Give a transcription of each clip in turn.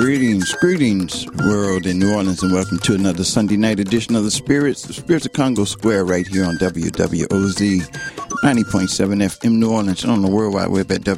Greetings, world in New Orleans, and welcome to another Sunday night edition of the Spirits of Congo Square, right here on WWOZ 90.7 FM New Orleans, and on the World Wide Web at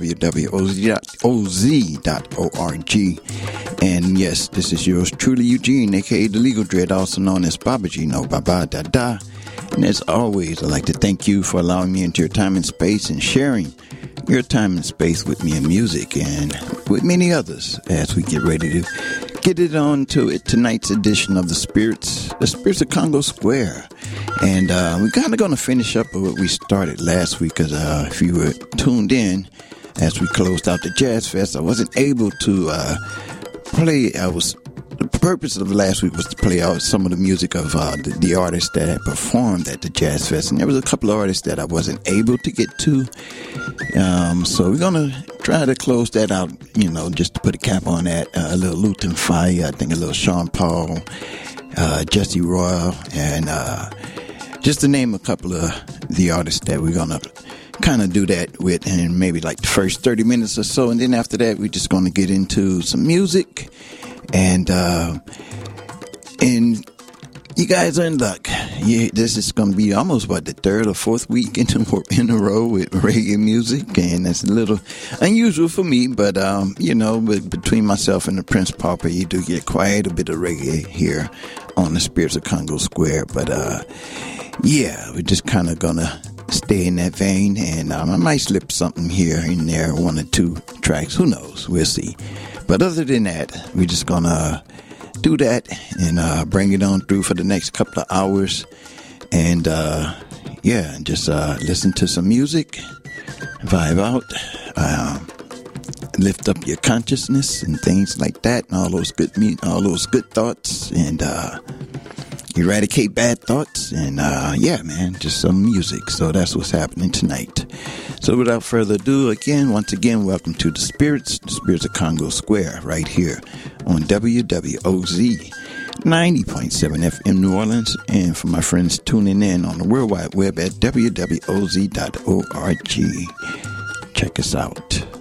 www.oz.org. And yes, this is yours truly, Eugene, aka the Legal Dread, also known as Baba G, no Baba Da Da. And as always, I'd like to thank you for allowing me into your time and space and sharing your time and space with me in music and with many others as we get ready to get it on to it, tonight's edition of the Spirits of Congo Square. And we're kind of going to finish up what we started last week, because if you were tuned in as we closed out the Jazz Fest, I wasn't able to play. The purpose of last week was to play out some of the music of the artists that had performed at the Jazz Fest, and there was a couple of artists that I wasn't able to get to. So we're gonna try to close that out, just to put a cap on that. A little Luton Fire, I think a little Sean Paul, Jesse Royal, and just to name a couple of the artists that we're gonna kind of do that with, and maybe like the first 30 minutes or so, and then after that we're just gonna get into some music. And you guys are in luck. Yeah, this is going to be almost the third or fourth week in a row with reggae music, and that's a little unusual for me. But but between myself and the Prince Pauper, you do get quite a bit of reggae here on the Spirits of Congo Square. But we're just kind of gonna stay in that vein, and I might slip something here and there, one or two tracks. Who knows? We'll see. But other than that, we're just gonna do that and bring it on through for the next couple of hours, and just listen to some music, vibe out, lift up your consciousness and things like that, and all those good thoughts, and eradicate bad thoughts, and just some music. So that's what's happening tonight. So without further ado, once again, welcome to the Spirits of Congo Square, right here on WWOZ 90.7 FM New Orleans, and for my friends tuning in on the World Wide Web at www.oz.org. Check us out.